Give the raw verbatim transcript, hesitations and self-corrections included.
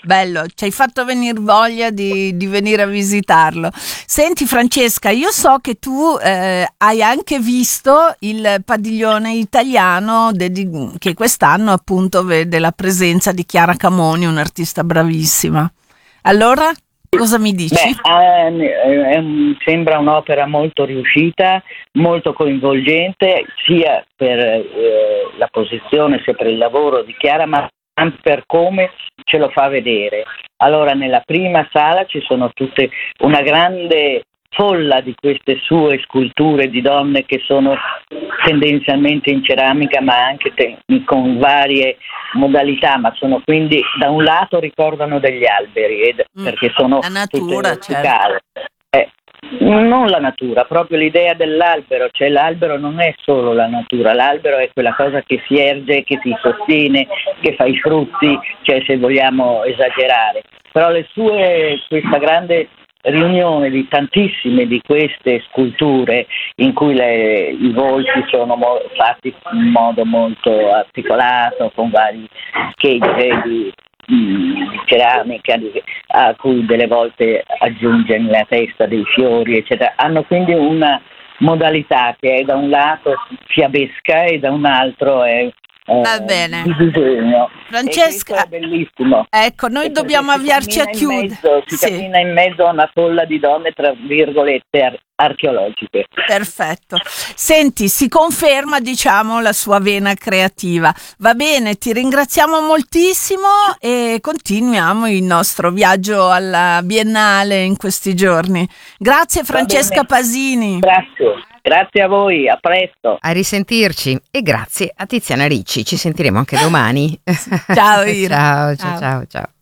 bello, ci hai fatto venire voglia di, di venire a visitarlo. Senti Francesca, io so che tu eh, hai anche visto il padiglione italiano dedi- che quest'anno appunto vede la presenza di Chiara Camoni, un'artista bravissima. Allora, cosa mi dici? Beh, eh, eh, sembra un'opera molto riuscita, molto coinvolgente, sia per eh, la posizione sia per il lavoro di Chiara, ma anche per come ce lo fa vedere. Allora, nella prima sala ci sono tutte una grande folla di queste sue sculture di donne che sono tendenzialmente in ceramica, ma anche te- con varie modalità, ma sono quindi da un lato ricordano degli alberi, ed, Mm, perché sono la natura, tutte certo. verticali. Eh, non la natura, proprio l'idea dell'albero, cioè l'albero non è solo la natura, l'albero è quella cosa che si erge, che si sostiene, che fa i frutti, cioè se vogliamo esagerare. Però le sue, questa grande riunione di tantissime di queste sculture in cui le, i volti sono mo- fatti in modo molto articolato, con vari schegge di, di ceramica di, a cui delle volte aggiunge nella testa dei fiori, eccetera. Hanno quindi una modalità che è da un lato fiabesca e da un altro è Va eh, bene. di disegno. Francesca, E questo è bellissimo. ecco, noi E perché dobbiamo si avviarci a cammina in chiudere. mezzo, si Sì. cammina in mezzo a una folla di donne, tra virgolette, ar- archeologiche. Perfetto. Senti, si conferma, diciamo, la sua vena creativa. Va bene, ti ringraziamo moltissimo e continuiamo il nostro viaggio alla Biennale in questi giorni. Grazie Francesca bene. Pasini. Grazie, grazie a voi, a presto. A risentirci e grazie a Tiziana Ricci. Ci sentiremo anche domani. Ciao Ira. Ciao, ciao, Ciao. ciao, ciao.